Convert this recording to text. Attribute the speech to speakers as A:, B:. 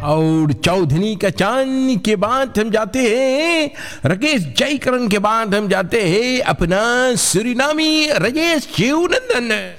A: और चौधनी का चांद के बाद हम जाते हैं, राकेश जयकरण के बाद हम जाते हैं अपना सूरीनामी राजेश शिवनंदन।